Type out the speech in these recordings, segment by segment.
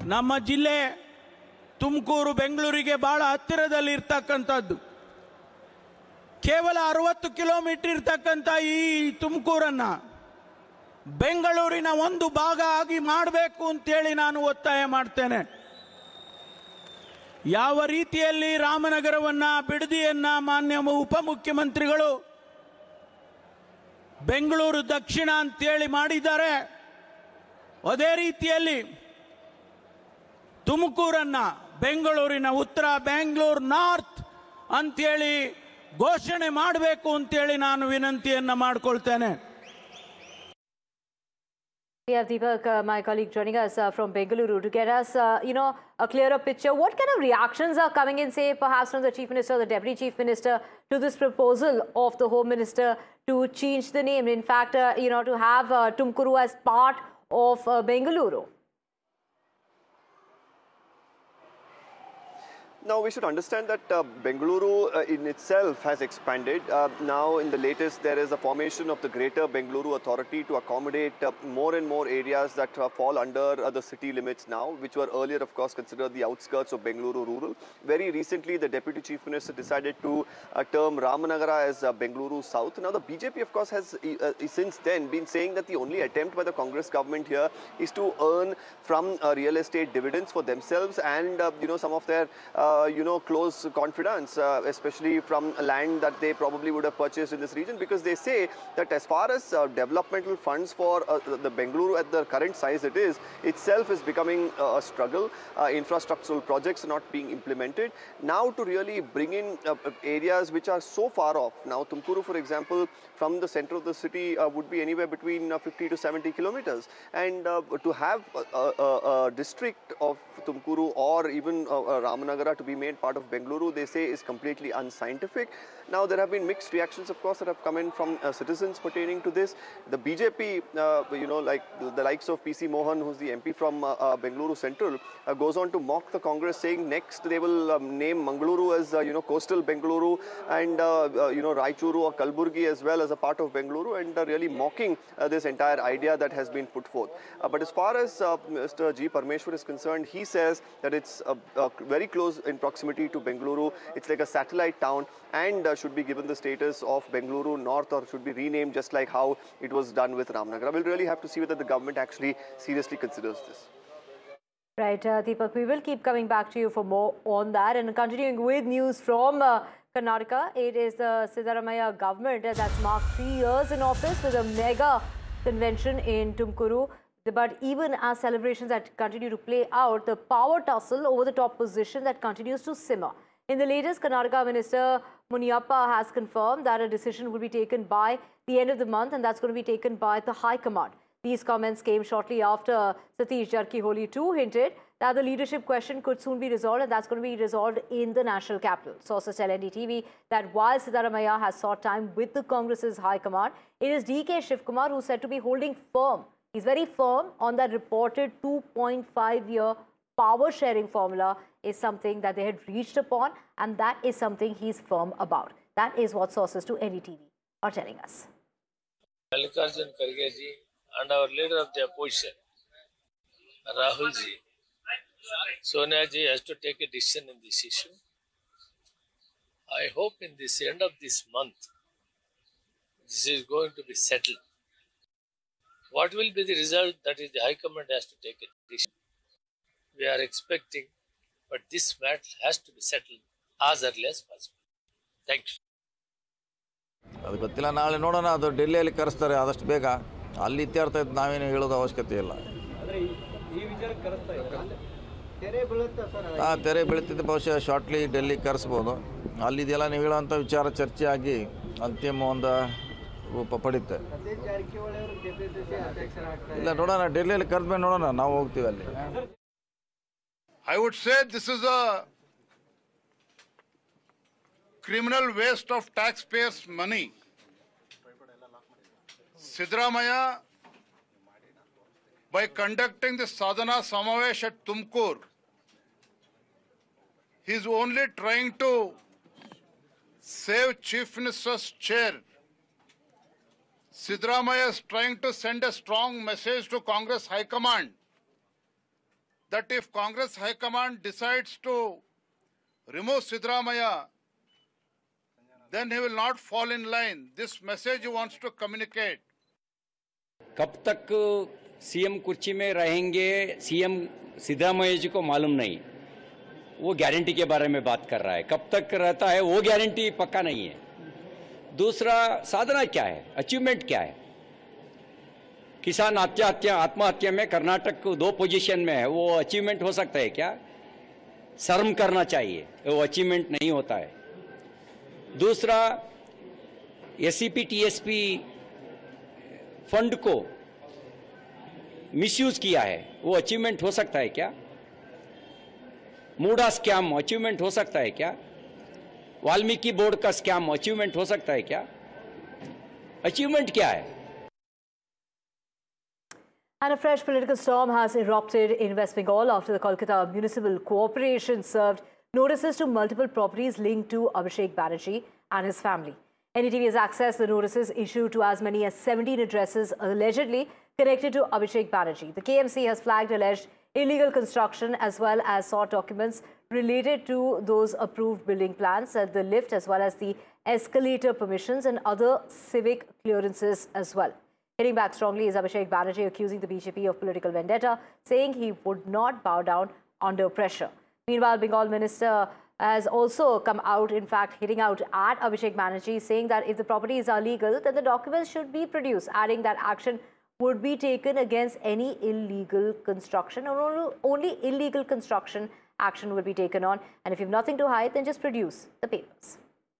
ನಮ್ಮ ಜಿಲ್ಲೆ ತುಮಕೂರು ಬೆಂಗಳೂರಿಗೆ ಬಹಳ ಹತ್ತಿರದಲ್ಲಿ ಇರ್ತಕ್ಕಂಥದ್ದು. ಕೇವಲ 60 ಕಿಲೋಮೀಟರ್ ಇರ್ತಕ್ಕಂಥ ಈ ತುಮಕೂರನ್ನ ಬೆಂಗಳೂರಿನ ಒಂದು ಭಾಗ ಆಗಿ ಮಾಡಬೇಕು ಅಂತೇಳಿ ನಾನು ಒತ್ತಾಯ ಮಾಡ್ತೇನೆ. ಯಾವ ರೀತಿಯಲ್ಲಿ ರಾಮನಗರವನ್ನ ಬಿಡದಿಯನ್ನ ಮಾನ್ಯ ಉಪಮುಖ್ಯಮಂತ್ರಿಗಳು ಬೆಂಗಳೂರು ದಕ್ಷಿಣ ಅಂತೇಳಿ ಮಾಡಿದ್ದಾರೆ, ಅದೇ ರೀತಿಯಲ್ಲಿ ತುಮಕೂರನ್ನ ಬೆಂಗಳೂರಿನ ಉತ್ತರ, ಬೆಂಗಳೂರು ನಾರ್ತ್ ಅಂತೇಳಿ ಘೋಷಣೆ ಮಾಡಬೇಕು ಅಂತೇಳಿ ನಾನು ವಿನಂತಿಯನ್ನ ಮಾಡಿಕೊಳ್ತೇನೆ. We have Deepak, my colleague, joining us from Bengaluru to get us, a clearer picture. What kind of reactions are coming in, say, perhaps from the Chief Minister, the Deputy Chief Minister, to this proposal of the Home Minister to change the name? In fact, to have Tumkuru as part of Bengaluru. Now, we should understand that Bengaluru in itself has expanded. Now, in the latest, there is a formation of the Greater Bengaluru Authority to accommodate more and more areas that fall under the city limits now, which were earlier, of course, considered the outskirts of Bengaluru rural. Very recently, the Deputy Chief Minister decided to term Ramanagara as Bengaluru South. Now, the BJP, of course, has since then been saying that the only attempt by the Congress government here is to earn from real estate dividends for themselves and, some of their close confidants, especially from land that they probably would have purchased in this region, because they say that as far as developmental funds for the Bengaluru at the current size it is, itself is becoming a struggle. Infrastructural projects are not being implemented. Now to really bring in areas which are so far off. Now Tumkuru, for example, from the center of the city would be anywhere between 50 to 70 kilometers. And to have a district of Tumkuru or even Ramanagara to be made part of Bengaluru, they say is completely unscientific. Now there have been mixed reactions, of course, that have come in from citizens pertaining to this. The BJP, like the likes of PC Mohan, who's the MP from Bengaluru Central, goes on to mock the Congress, saying next they will name Mangaluru as coastal Bengaluru and Raichuru or Kalburgi as well as a part of Bengaluru, and really mocking this entire idea that has been put forth. But as far as Mr. G. Parmeshwar is concerned, he says that it's very close in proximity to Bengaluru. It's like a satellite town and should be given the status of Bengaluru North, or should be renamed just like how it was done with Ramanagara. We'll really have to see whether the government actually seriously considers this. Right, Deepak, we will keep coming back to you for more on that. And continuing with news from Karnataka, it is the Siddaramaiah government that's marked 3 years in office with a mega convention in Tumkuru. But even as celebrations that continue to play out, the power tussle over the top position that continues to simmer. In the latest, Karnataka Minister Muniyappa has confirmed that a decision will be taken by the end of the month, and that's going to be taken by the High Command. These comments came shortly after Satish Jarkiholi too hinted that the leadership question could soon be resolved, and that's going to be resolved in the national capital. Sources tell NDTV that while Siddaramaiah has sought time with the Congress's High Command, it is DK Shivkumar who's said to be holding firm. He's very firm on that reported 2.5-year power sharing formula is something that they had reached upon, and that is something he's firm about. That is what sources to NDTV are telling us. Mallikarjun Kharge ji and our leader of the opposition, Rahul ji, Sonia ji has to take a decision in this issue. I hope in this end of this month, this is going to be settled. What will be the result? That is, the High Command has to take a decision. We are expecting, but this matter has to be settled as early as possible. Thank you. ಅದು ಗೊತ್ತಿಲ್ಲ, ನಾಳೆ ನೋಡೋಣ. ಅದು ಡೆಲ್ಲಿಯಲ್ಲಿ ಕರೆಸ್ತಾರೆ ಆದಷ್ಟು ಬೇಗ. ಅಲ್ಲಿ ಇತ್ಯರ್ಥ ಇತ್ತು, ನಾವೇನು ಹೇಳೋದು ಅವಶ್ಯಕತೆ ಇಲ್ಲ. ತೆರೆ ಬೀಳ್ತಿದ್ದು ಬಹುಶಃ ಶಾರ್ಟ್ಲಿ ಡೆಲ್ಲಿ ಕರೆಸ್ಬೋದು. ಅಲ್ಲಿದೆಲ್ಲ ನೀವು ಹೇಳೋವಂಥ ವಿಚಾರ ಚರ್ಚೆ ಆಗಿ ಅಂತಿಮ ಒಂದು ರೂಪ ಪಡಿತೆ. ಇಲ್ಲ, ನೋಡೋಣ, ಡೆಲ್ಲಿಯಲ್ಲಿ ಕರೆದ್ಮೇಲೆ ನೋಡೋಣ, ನಾವು ಹೋಗ್ತೀವಿ ಅಲ್ಲಿ. I would say this is a criminal waste of taxpayers' money. Siddaramaiah, by conducting the Sadhana Samavesh at Tumkur, he is only trying to save Chief Minister's chair. Siddaramaiah is trying to send a strong message to Congress High Command that if Congress High Command decides to remove Siddaramaiah, then he will not fall in line. This message he wants to communicate. कब तक CM कुर्सी में रहेंगे CM Siddaramaiah जी को मालूम नहीं, वो guarantee के बारे में बात कर रहा है। कब तक रहता है वो गारंटी पक्का नहीं है। दूसरा, साधना क्या है, अचीवमेंट क्या है? किसान आत्महत्या में कर्नाटक 2 पोजीशन में है, वो अचीवमेंट हो सकता है क्या? शर्म करना चाहिए, वो अचीवमेंट नहीं होता है। दूसरा, एससीपी टीएसपी फंड को मिसयूज किया है, वो अचीवमेंट हो सकता है क्या? मूडा स्कैम अचीवमेंट हो सकता है क्या? वाल्मीकि बोर्ड का स्कैम अचीवमेंट हो सकता है क्या? अचीवमेंट क्या है? And a fresh political storm has erupted in West Bengal after the Kolkata Municipal Corporation served notices to multiple properties linked to Abhishek Banerjee and his family. NDTV has accessed the notices issued to as many as 17 addresses allegedly connected to Abhishek Banerjee. The KMC has flagged alleged illegal construction as well as sought documents related to those approved building plans, the lift as well as the escalator permissions and other civic clearances as well. Hitting back strongly is Abhishek Banerjee, accusing the BJP of political vendetta, saying he would not bow down under pressure. Meanwhile, Bengal Minister has also come out, in fact, hitting out at Abhishek Banerjee, saying that if the properties are legal, then the documents should be produced, adding that action would be taken against any illegal construction, or only illegal construction action will be taken on. And if you have nothing to hide, then just produce the papers.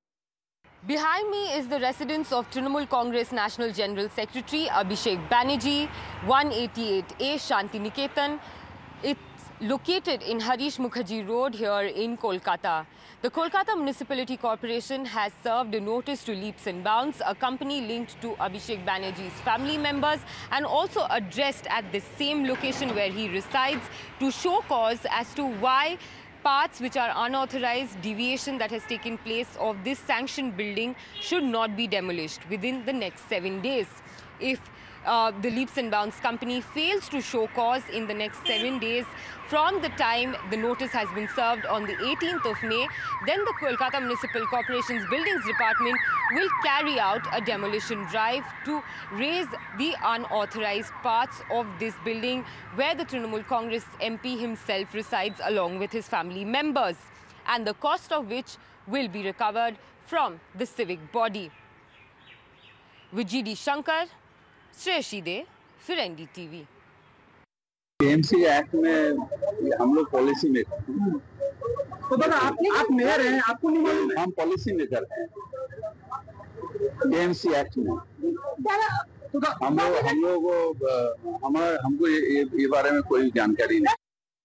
Behind me is the residence of Trinamool Congress National General Secretary Abhishek Banerjee, 188A Shanti Niketan. It's located in Harish Mukherjee Road here in Kolkata. The Kolkata Municipality Corporation has served a notice to Leaps and Bounds, a company linked to Abhishek Banerjee's family members, and also addressed at the same location where he resides to show cause as to why parts which are unauthorized deviation that has taken place of this sanctioned building should not be demolished within the next 7 days. If the Leaps and Bounds company fails to show cause in the next 7 days from the time the notice has been served on the 18th of May, then the Kolkata Municipal Corporation's Buildings Department will carry out a demolition drive to raise the unauthorized parts of this building where the Trinamool Congress MP himself resides along with his family members, and the cost of which will be recovered from the civic body. With GD Shankar, Shreyasi दे फिर NDTV. KMC act में हम लोग policy maker हैं। तो दादा आप mayor हैं, आपको नहीं मालूम? हम पॉलिसी मेकर हैं केएमसी एक्ट में। हमको ये बारे में कोई जानकारी नहीं।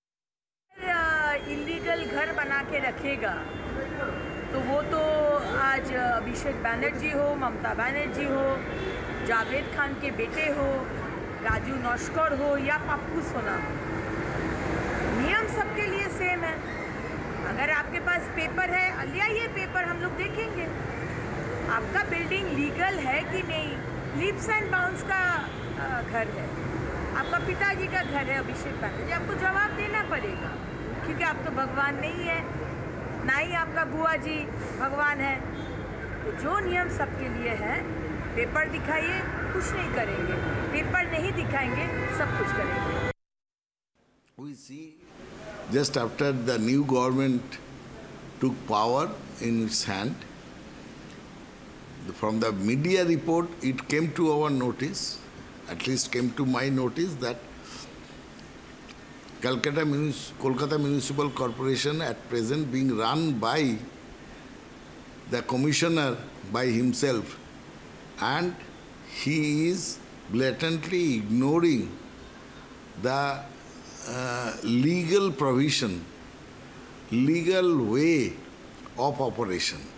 इलीगल घर बना के रखेगा तो वो तो आज अभिषेक बैनर्जी हो, ममता बनर्जी हो, जावेद खान के बेटे हो, राजू नौशकर हो या पप्पू सोना हो, नियम सबके लिए सेम है। अगर आपके पास पेपर है, ले आइए पेपर, हम लोग देखेंगे आपका बिल्डिंग लीगल है कि नहीं। लीप्स एंड बाउंड्स का घर है, आपका पिताजी का घर है अभिषेक बैनर्जी, आपको जवाब देना पड़ेगा क्योंकि आप तो भगवान नहीं है, ना ही आपका बुआ जी भगवान है। तो जो नियम सबके लिए है, पेपर दिखाइए, कुछ नहीं करेंगे, पेपर नहीं दिखाएंगे, सब कुछ करेंगे। We see just after the new government took power in its hand, from the media report, it came to our notice, at least came to my notice, that Kolkata Municipal Corporation at present being run by the commissioner by himself, and he is blatantly ignoring the legal provision, legal way of operation.